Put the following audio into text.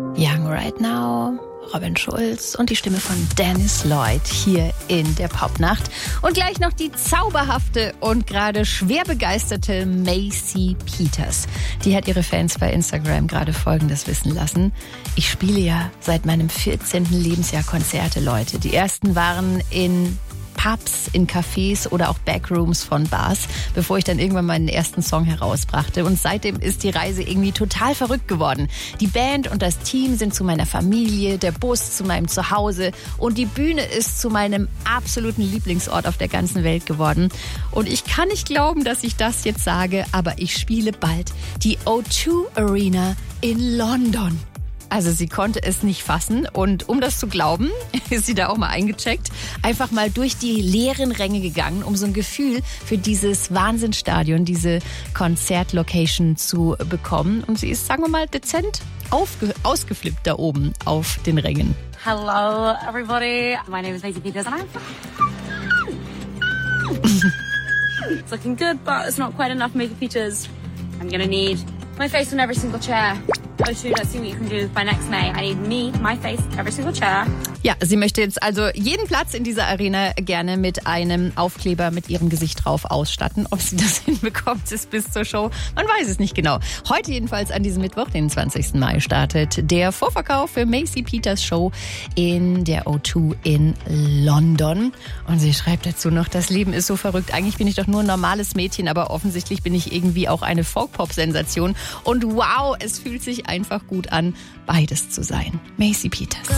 Young Right Now, Robin Schulz und die Stimme von Dennis Lloyd hier in der Popnacht. Und gleich noch die zauberhafte und gerade schwer begeisterte Macy Peters. Die hat ihre Fans bei Instagram gerade Folgendes wissen lassen. Ich spiele ja seit meinem 14. Lebensjahr Konzerte, Leute. Die ersten waren in Pubs, in Cafés oder auch Backrooms von Bars, bevor ich dann irgendwann meinen ersten Song herausbrachte. Und seitdem ist die Reise irgendwie total verrückt geworden. Die Band und das Team sind zu meiner Familie, der Bus zu meinem Zuhause und die Bühne ist zu meinem absoluten Lieblingsort auf der ganzen Welt geworden. Und ich kann nicht glauben, dass ich das jetzt sage, aber ich spiele bald die O2 Arena in London. Also sie konnte es nicht fassen und um das zu glauben, ist sie da auch mal eingecheckt, einfach mal durch die leeren Ränge gegangen, um so ein Gefühl für dieses Wahnsinnsstadion, diese Konzertlocation zu bekommen. Und sie ist, sagen wir mal, dezent ausgeflippt da oben auf den Rängen. Hello everybody, my name is Macy Peters and It's looking good, but it's not quite enough Macy Peters. I'm gonna need my face on every single chair. O2, let's see what you can do by next May. I need me, my face, every single chair. Ja, sie möchte jetzt also jeden Platz in dieser Arena gerne mit einem Aufkleber mit ihrem Gesicht drauf ausstatten. Ob sie das hinbekommt, ist bis zur Show. Man weiß es nicht genau. Heute jedenfalls an diesem Mittwoch, den 20. Mai, startet der Vorverkauf für Macy Peters Show in der O2 in London. Und sie schreibt dazu noch, das Leben ist so verrückt. Eigentlich bin ich doch nur ein normales Mädchen, aber offensichtlich bin ich irgendwie auch eine Folk-Pop-Sensation. Und wow, es fühlt sich einfach gut an, beides zu sein. Macy Peters.